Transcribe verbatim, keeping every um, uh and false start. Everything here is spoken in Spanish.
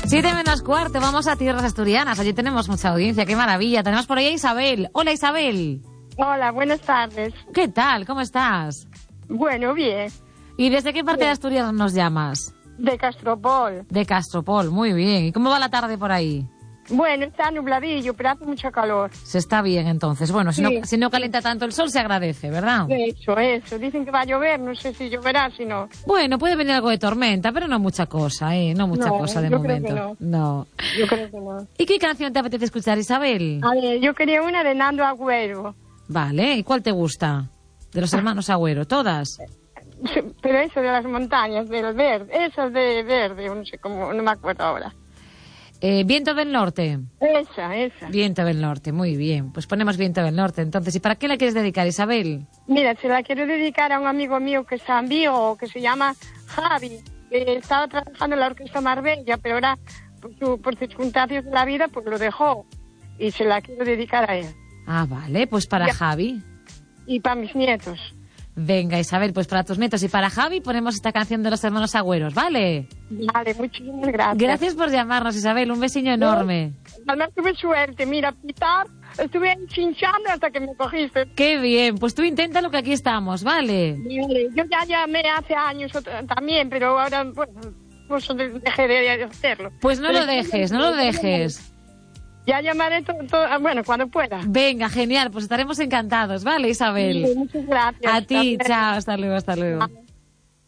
Siete menos cuarto, vamos a tierras asturianas. Allí tenemos mucha audiencia, qué maravilla. Tenemos por ahí a Isabel. Hola, Isabel. Hola, buenas tardes. ¿Qué tal? ¿Cómo estás? Bueno, bien. ¿Y desde qué parte bien. de Asturias nos llamas? De Castropol. De Castropol, muy bien. ¿Y cómo va la tarde por ahí? Bueno, está nubladillo, pero hace mucho calor. Se está bien, entonces. Bueno, si, sí. no, si no calienta tanto el sol, se agradece, ¿verdad? Eso, eso. Dicen que va a llover, no sé si lloverá, si no. Bueno, puede venir algo de tormenta, pero no mucha cosa, ¿eh? No mucha no, cosa de yo momento. Creo que no. no. Yo creo que no. ¿Y qué canción te apetece escuchar, Isabel? A ver, yo quería una de Nando Agüero. Vale, ¿y cuál te gusta? De los hermanos Agüero, ¿todas? Pero eso de las montañas, del verde, esas de verde, no sé cómo, no me acuerdo ahora. Eh, Viento del Norte. Esa, esa. Viento del Norte, muy bien. Pues ponemos Viento del Norte. Entonces, ¿y para qué la quieres dedicar, Isabel? Mira, se la quiero dedicar a un amigo mío que está en Vigo, que se llama Javi, que estaba trabajando en la Orquesta Marbella, pero ahora, por, su, por circunstancias de la vida, pues lo dejó. Y se la quiero dedicar a él. Ah, vale, pues para ya. Javi. Y para mis nietos. Venga, Isabel, pues para tus nietos y para Javi ponemos esta canción de los hermanos Agüeros, ¿vale? Vale, muchísimas gracias. Gracias por llamarnos, Isabel, un besiño enorme. Además tuve suerte, mira, pitar, estuve chinchando hasta que me cogiste. Qué bien, pues tú inténtalo que aquí estamos, ¿vale? Vale, yo ya llamé hace años también, pero ahora, bueno, pues dejé de hacerlo. Pues no pero lo dejes, no lo dejes. Ya llamaré todo, todo, bueno, cuando pueda. Venga, genial, pues estaremos encantados, ¿vale, Isabel? Sí, muchas gracias. A ti, chao, hasta luego, hasta luego.